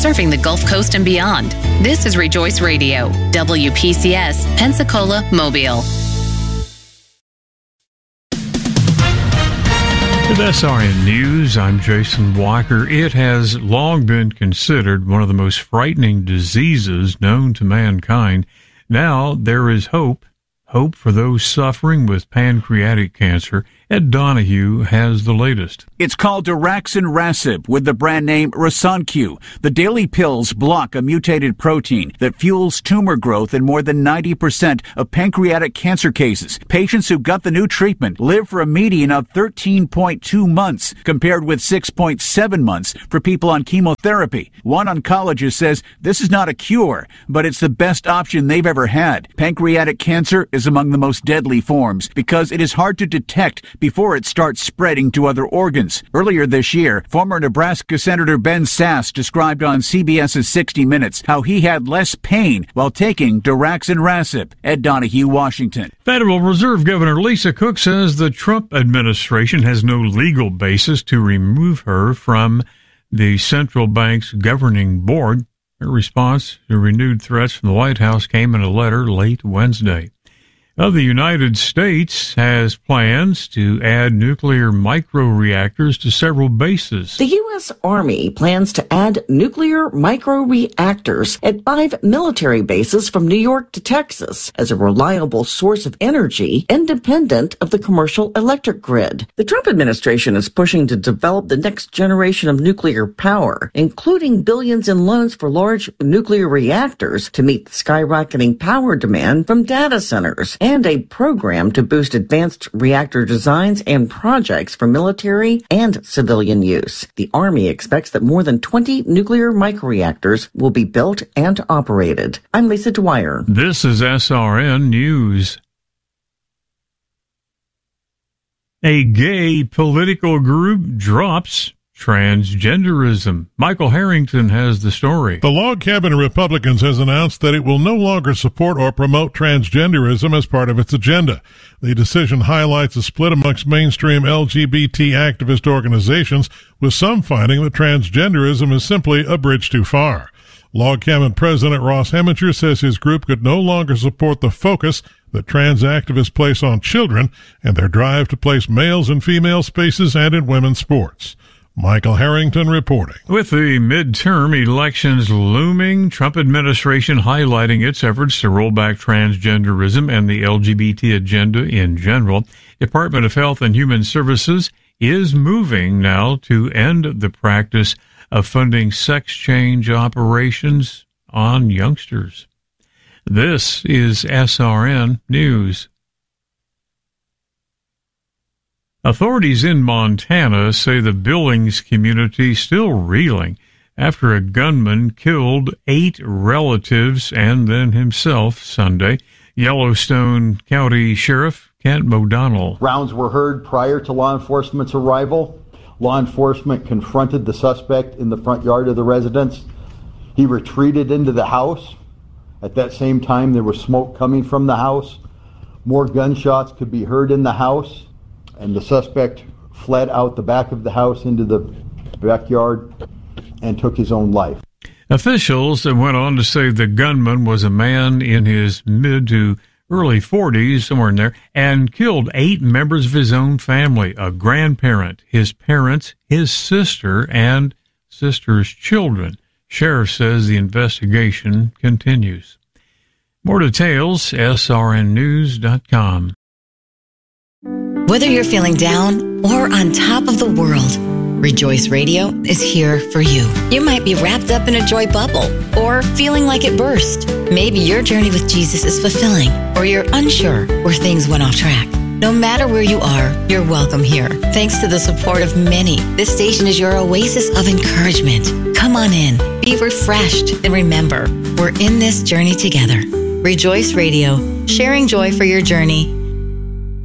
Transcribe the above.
serving the Gulf Coast and beyond. This is Rejoice Radio, WPCS, Pensacola, Mobile. With SRN News, I'm Jason Walker. It has long been considered one of the most frightening diseases known to mankind. Now there is hope for those suffering with pancreatic cancer. Ed Donahue has the latest. It's called daraxonrasib with the brand name Rasunq. The daily pills block a mutated protein that fuels tumor growth in more than 90% of pancreatic cancer cases. Patients who got the new treatment live for a median of 13.2 months, compared with 6.7 months for people on chemotherapy. One oncologist says this is not a cure, but it's the best option they've ever had. Pancreatic cancer is among the most deadly forms because it is hard to detect before it starts spreading to other organs. Earlier this year, former Nebraska Senator Ben Sasse described on CBS's 60 Minutes how he had less pain while taking daraxonrasib. Ed Donahue, Washington. Federal Reserve Governor Lisa Cook says the Trump administration has no legal basis to remove her from the central bank's governing board. Her response to renewed threats from the White House came in a letter late Wednesday. The United States has plans to add nuclear microreactors to several bases. The U.S. Army plans to add nuclear microreactors at 5 military bases from New York to Texas as a reliable source of energy independent of the commercial electric grid. The Trump administration is pushing to develop the next generation of nuclear power, including billions in loans for large nuclear reactors to meet the skyrocketing power demand from data centers, and a program to boost advanced reactor designs and projects for military and civilian use. The Army expects that more than 20 nuclear microreactors will be built and operated. I'm Lisa Dwyer. This is SRN News. A gay political group drops transgenderism. Michael Harrington has the story. The Log Cabin of Republicans has announced that it will no longer support or promote transgenderism as part of its agenda. The decision highlights a split amongst mainstream LGBT activist organizations, with some finding that transgenderism is simply a bridge too far. Log Cabin President Ross Heminger says his group could no longer support the focus that trans activists place on children and their drive to place males in female spaces and in women's sports. Michael Harrington reporting. With the midterm elections looming, Trump administration highlighting its efforts to roll back transgenderism and the LGBT agenda in general, Department of Health and Human Services is moving now to end the practice of funding sex change operations on youngsters. This is SRN News. Authorities in Montana say the Billings community is still reeling after a gunman killed 8 relatives and then himself Sunday. Yellowstone County Sheriff Kent O'Donnell. Rounds were heard prior to law enforcement's arrival. Law enforcement confronted the suspect in the front yard of the residence. He retreated into the house. At that same time, there was smoke coming from the house. More gunshots could be heard in the house, and the suspect fled out the back of the house into the backyard and took his own life. Officials went on to say the gunman was a man in his mid to early 40s, somewhere in there, and killed 8 members of his own family, a grandparent, his parents, his sister, and sister's children. Sheriff says the investigation continues. More details, srnnews.com. Whether you're feeling down or on top of the world, Rejoice Radio is here for you. You might be wrapped up in a joy bubble or feeling like it burst. Maybe your journey with Jesus is fulfilling, or you're unsure where things went off track. No matter where you are, you're welcome here. Thanks to the support of many, this station is your oasis of encouragement. Come on in, be refreshed, and remember, we're in this journey together. Rejoice Radio, sharing joy for your journey